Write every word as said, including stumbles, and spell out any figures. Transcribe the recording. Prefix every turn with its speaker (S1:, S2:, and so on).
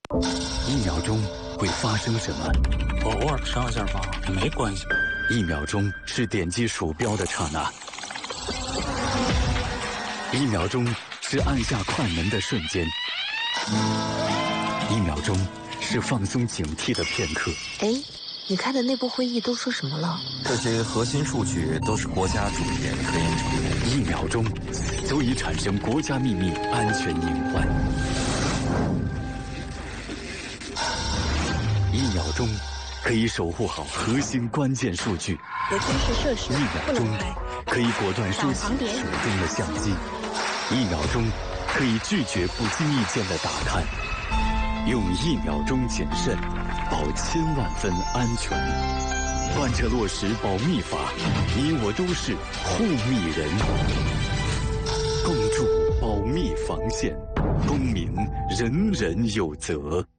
S1: 一秒钟会发生什么？
S2: 我偶尔上下发没关系。
S1: 一秒钟是点击鼠标的刹那，一秒钟是按下快门的瞬间，一秒钟是放松警惕的片刻。
S3: 哎，你开的内部会议都说什么了？
S4: 这些核心数据都是国家主研科研成果。
S1: 一秒钟足以产生国家秘密安全隐患。一秒钟可以守护好核心关键数据。
S5: 有军事设施
S1: 一秒钟可以果断收起手中的相机。一秒钟可以拒绝不经意间的打探。用一秒钟谨慎，保千万分安全。贯彻落实保密法，你我都是护密人。共筑保密防线，公民人人有责。